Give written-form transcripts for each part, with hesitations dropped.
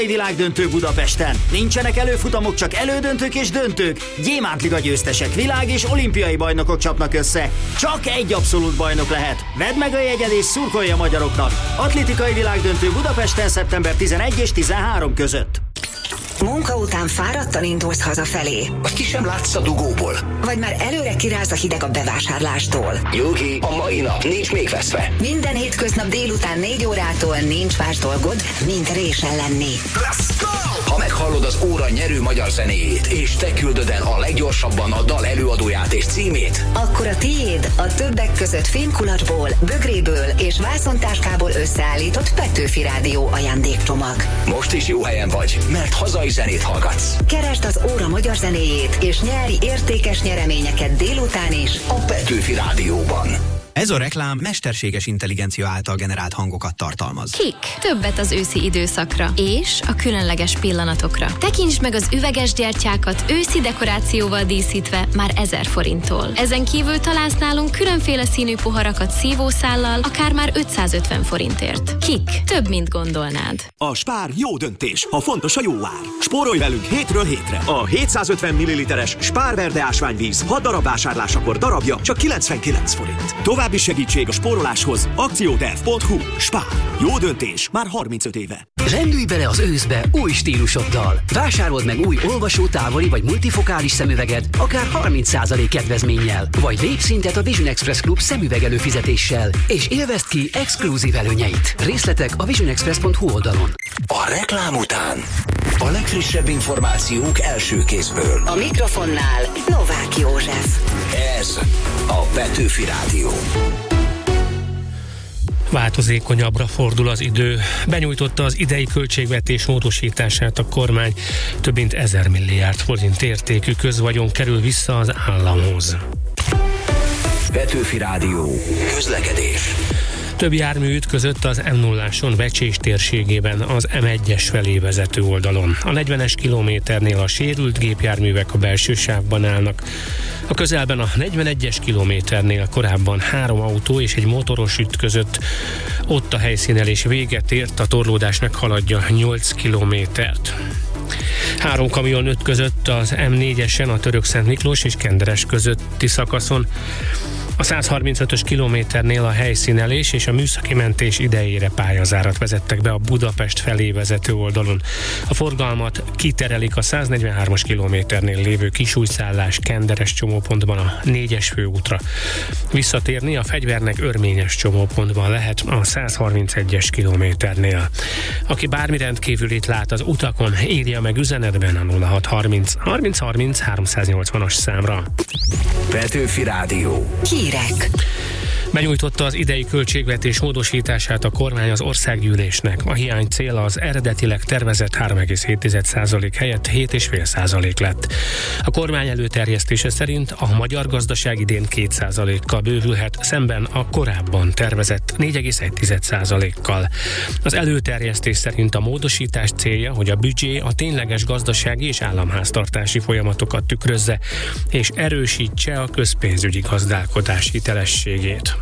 Világdöntő Budapesten. Nincsenek előfutamok, csak elődöntők és döntők. Gyémántliga győztesek, világ- és olimpiai bajnokok csapnak össze. Csak egy abszolút bajnok lehet. Vedd meg a jegyed és szurkolj a magyaroknak. Atlétikai világdöntő Budapesten szeptember 11 és 13 között. Munka után fáradtan indulsz hazafelé. Vagy ki sem látsz a dugóból. Vagy már előre kiráz a hideg a bevásárlástól. Nyugi, a mai nap nincs még veszve. Minden hétköznap délután 4 órától nincs más dolgod, mint résen lenni. Let's go! Ha meghallod az óra nyerő magyar zenéjét, és te küldöd el a leggyorsabban a dal előadóját és címét, akkor a tiéd a többek között fémkulacsból, bögréből és vászontáskából összeállított Petőfi Rádió ajándékcsomag. most is jó helyen vagy, mert hazai zenét hallgatsz. Keresd az óra magyar zenéjét, és nyerj értékes nyereményeket délután is A Petőfi Rádióban. Ez a reklám mesterséges intelligencia által generált hangokat tartalmaz. Kik? Többet az őszi időszakra és a különleges pillanatokra. Tekintsd meg az üveges gyertyákat őszi dekorációval díszítve már 1000 forinttól. Ezen kívül találsz nálunk különféle színű poharakat szívószállal, akár már 550 forintért. Kik? Több, mint gondolnád. A Spár jó döntés, ha fontos a jó ár. Spórolj velünk hétről hétre. A 750 ml-es Spár Verde ásványvíz 6 darab vásárlásakor darabja csak 99 forint. További segítség a spóroláshoz akcióterv.hu. Spár. Jó döntés már 35 éve. Lendülj bele az őszbe új stílusoddal. Vásárold meg új olvasótávoli vagy multifokális szemüveget, akár 30% kedvezménnyel. Vagy lépj szintet a Vision Express Club szemüveg előfizetéssel, és élvezd ki exkluzív előnyeit. Részletek a visionexpress.hu oldalon. A reklám után a legfrissebb információk első kézből. A mikrofonnál Novák József. Ez a Petőfi Rádió. Változékonyabbra fordul az idő. Benyújtotta az idei költségvetés módosítását a kormány. Több mint 1000 milliárd forint értékű közvagyon kerül vissza az államhoz. Petőfi Rádió. Közlekedés. Több jármű ütközött az M0-áson Vecsés térségében az M1-es felé vezető oldalon. A 40-es kilométernél a sérült gépjárművek a belső sávban állnak. A közelben a 41-es kilométernél korábban 3 autó és egy motoros ütközött. Ott a helyszínelés véget ért, a torlódás meghaladja 8 kilométert. 3 kamion ütközött az M4-esen a Törökszent Miklós és Kenderes közötti szakaszon. A 135-ös kilométernél a helyszínelés és a műszaki mentés idejére pályazárat vezettek be a Budapest felé vezető oldalon. A forgalmat kiterelik a 143-as kilométernél lévő Kisújszállás Kenderes csomópontban a 4-es főútra. Visszatérni a Fegyvernek Örményes csomópontban lehet a 131-es kilométernél. Aki bármi rendkívülit lát az utakon, írja meg üzenetben a 0630 30 30 380-as számra. Petőfi Rádió. Hírek. Benyújtotta az idei költségvetés módosítását a kormány az országgyűlésnek. A hiány cél az eredetileg tervezett 3,7% helyett 7,5% lett. A kormány előterjesztése szerint a magyar gazdaság idén 2%-kal bővülhet, szemben a korábban tervezett 4,1%-kal. Az előterjesztés szerint a módosítás célja, hogy a büdzsé a tényleges gazdasági és államháztartási folyamatokat tükrözze, és erősítse a közpénzügyi gazdálkodás hitelességét.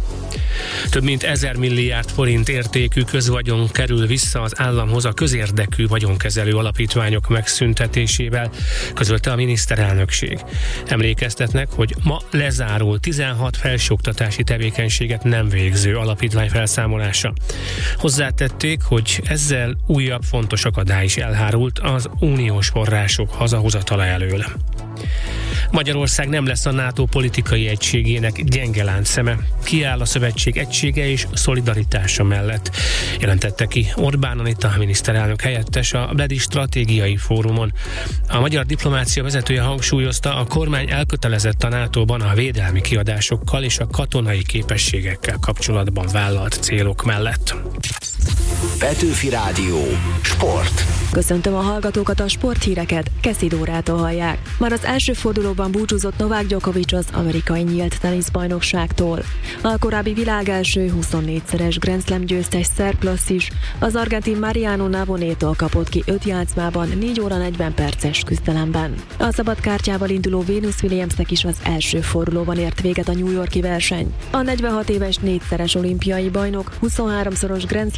Több mint 1000 milliárd forint értékű közvagyon kerül vissza az államhoz a közérdekű vagyonkezelő alapítványok megszüntetésével, közölte a miniszterelnökség. Emlékeztetnek, hogy ma lezárul 16 felsőoktatási tevékenységet nem végző alapítvány felszámolása. Hozzátették, hogy ezzel újabb fontos akadály is elhárult az uniós források hazahozatala elől. Magyarország nem lesz a NATO politikai egységének gyenge láncszeme. Kiáll a szövetség egysége és szolidaritása mellett, jelentette ki Orbán Anita miniszterelnök helyettes a Bledi Stratégiai Fórumon. A magyar diplomácia vezetője hangsúlyozta, a kormány elkötelezett a NATO-ban a védelmi kiadásokkal és a katonai képességekkel kapcsolatban vállalt célok mellett. Petőfi Rádió. Sport. Köszöntöm a hallgatókat, a sporthíreket Keszi Dórától hallják. Már az első fordulóban búcsúzott Novák Djokovic az amerikai nyílt teniszbajnokságtól. A korábbi világelső 24-szeres Grand Slam győztes Szerb klasszis az argentin Mariano Navonétól kapott ki 5 játszmában 4 óra 40 perces küzdelemben. A szabad kártyával induló Venus Williamsnek is az első fordulóban ért véget a New York-i verseny. A 46 éves 4-szeres olimpiai bajnok, 23-szoros Grand Slam győztes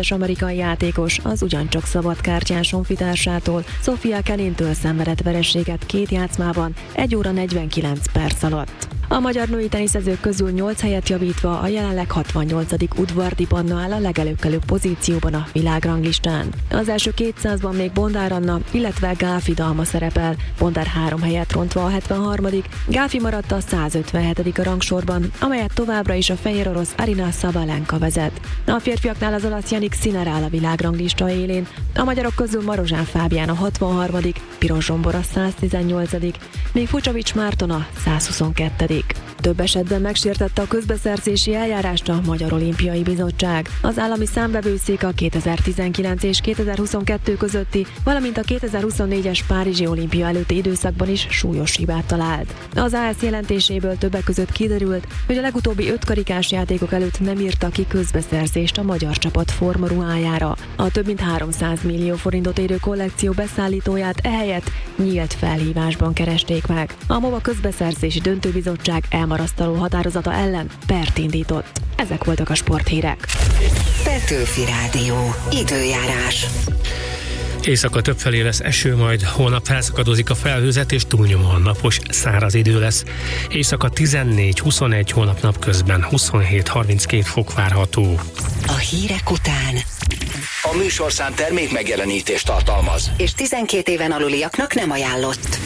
éves amerikai játékos az ugyancsak szabadkártyás honfitársától, Sofia Kenintől szenvedett vereséget 2 játszmában 1 óra 49 perc alatt. A magyar női teniszezők közül 8 helyet javítva a jelenleg 68. Udvardi Panna áll a legelőkelőbb pozícióban a világranglistán. Az első 200-ban még Bondár Anna, illetve Gáfi Dalma szerepel, Bondár 3 helyet rontva a 73. Gáfi maradt a 157. a rangsorban, amelyet továbbra is a fehér orosz Arina Sabalenka vezet. A férfiaknál az olasz Jannik Sinner áll a világranglista élén, a magyarok közül Marozsán Fábián a 63., Piros Zsombor a 118., míg Fucsovics Márton a 122. Több esetben megsértette a közbeszerzési eljárást a Magyar Olimpiai Bizottság. Az állami számvevőszék a 2019 és 2022 közötti, valamint a 2024-es Párizsi olimpia előtti időszakban is súlyos hibát talált. Az AS jelentéséből többek között kiderült, hogy a legutóbbi 5 karikás játékok előtt nem írta ki közbeszerzést a magyar csapat formaruhájára. A több mint 300 millió forintot érő kollekció beszállítóját ehelyett nyílt felhívásban keresték meg. A MOVA közbeszerzési döntőbizottság elmarasztaló határozata ellen pert indított. Ezek voltak a sporthírek. Petőfi Rádió. Időjárás. Éjszaka többfelé lesz eső, majd holnap felszakadozik a felhőzet, és túlnyomóan napos, száraz idő lesz. Éjszaka 14-21, holnap napközben 27-32 fok várható. A hírek után A műsorszám termék megjelenítést tartalmaz, és 12 éven aluliaknak nem ajánlott.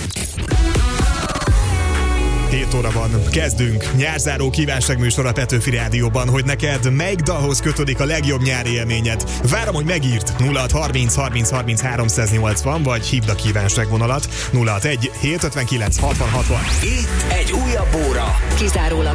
7 óra van, kezdünk. Nyárzáró kívánságműsor a Petőfi Rádióban, hogy neked melyik dalhoz kötődik a legjobb nyári élményed. Várom, hogy megírt 0630 30 30 380, vagy hívd a kívánságvonalat 061 759 60 60. itt egy újabb óra. Kizárólag